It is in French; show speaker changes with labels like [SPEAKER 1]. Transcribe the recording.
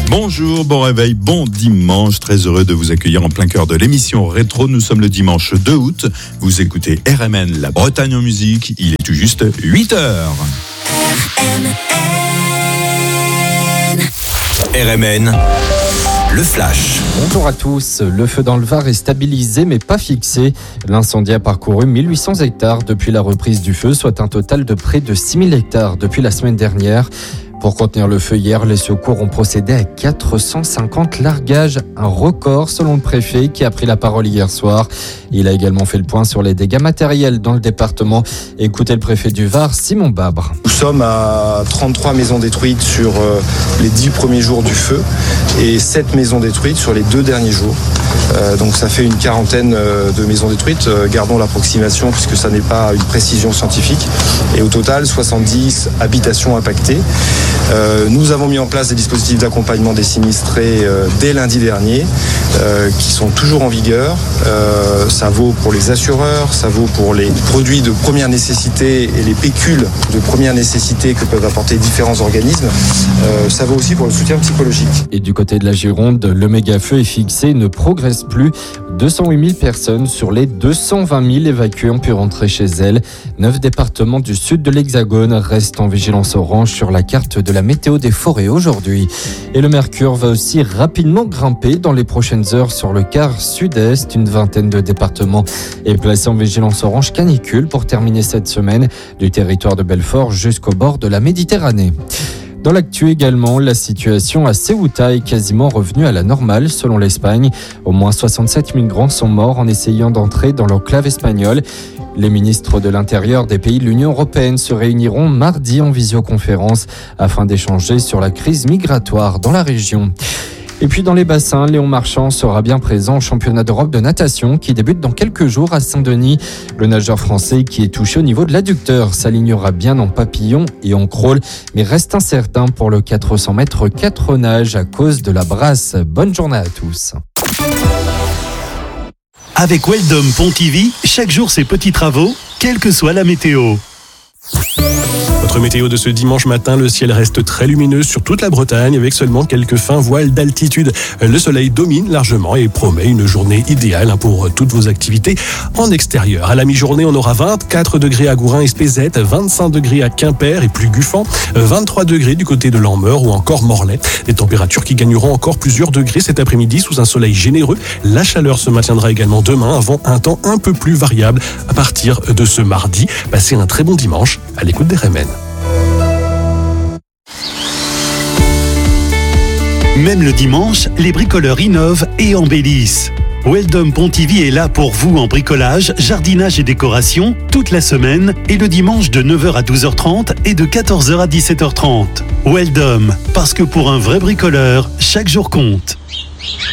[SPEAKER 1] Bonjour, bon réveil, bon dimanche. Très heureux de vous accueillir en plein cœur de l'émission Rétro. Nous sommes le dimanche 2 août. Vous écoutez RMN, la Bretagne en musique. Il est tout juste 8h.
[SPEAKER 2] RMN, le flash.
[SPEAKER 3] Bonjour à tous. Le feu dans le Var est stabilisé mais pas fixé. L'incendie a parcouru 1800 hectares depuis la reprise du feu, soit un total de près de 6000 hectares depuis la semaine dernière. Pour contenir le feu hier, les secours ont procédé à 450 largages, un record selon le préfet qui a pris la parole hier soir. Il a également fait le point sur les dégâts matériels dans le département. Écoutez le préfet du Var, Simon Babre.
[SPEAKER 4] Nous sommes à 33 maisons détruites sur les 10 premiers jours du feu et 7 maisons détruites sur les 2 derniers jours. Donc ça fait une quarantaine de maisons détruites. Gardons l'approximation puisque ça n'est pas une précision scientifique. Et au total, 70 habitations impactées. Nous avons mis en place des dispositifs d'accompagnement des sinistrés dès lundi dernier, qui sont toujours en vigueur. Ça vaut pour les assureurs, ça vaut pour les produits de première nécessité et les pécules de première nécessité que peuvent apporter différents organismes. Ça vaut aussi pour le soutien psychologique.
[SPEAKER 3] Et du côté de la Gironde, le méga-feu est fixé et ne progresse plus. 208 000 personnes sur les 220 000 évacuées ont pu rentrer chez elles. 9 départements du sud de l'Hexagone restent en vigilance orange sur la carte de la météo des forêts aujourd'hui. Et le mercure va aussi rapidement grimper dans les prochaines heures sur le quart sud-est. Une vingtaine de départements est placé en vigilance orange canicule pour terminer cette semaine du territoire de Belfort jusqu'au bord de la Méditerranée. Dans l'actu également, la situation à Ceuta est quasiment revenue à la normale selon l'Espagne. Au moins 67 migrants sont morts en essayant d'entrer dans l'enclave espagnole. Les ministres de l'Intérieur des pays de l'Union européenne se réuniront mardi en visioconférence afin d'échanger sur la crise migratoire dans la région. Et puis dans les bassins, Léon Marchand sera bien présent au championnat d'Europe de natation qui débute dans quelques jours à Saint-Denis. Le nageur français qui est touché au niveau de l'adducteur s'alignera bien en papillon et en crawl, mais reste incertain pour le 400 mètres 4 nages à cause de la brasse. Bonne journée à tous.
[SPEAKER 5] Avec Weldom Pontivy, chaque jour ses petits travaux, quelle que soit la météo.
[SPEAKER 6] Votre météo de ce dimanche matin, le ciel reste très lumineux sur toute la Bretagne avec seulement quelques fins voiles d'altitude. Le soleil domine largement et promet une journée idéale pour toutes vos activités en extérieur. À la mi-journée, on aura 24 degrés à Gourin et Spézet, 25 degrés à Quimper et plus Guffan, 23 degrés du côté de Lanmeur ou encore Morlaix. Des températures qui gagneront encore plusieurs degrés cet après-midi sous un soleil généreux. La chaleur se maintiendra également demain avant un temps un peu plus variable à partir de ce mardi. Passez un très bon dimanche à l'écoute des RMN.
[SPEAKER 5] Même le dimanche, les bricoleurs innovent et embellissent. Weldom Pontivy est là pour vous en bricolage, jardinage et décoration toute la semaine et le dimanche de 9h à 12h30 et de 14h à 17h30. Weldom, parce que pour un vrai bricoleur, chaque jour compte.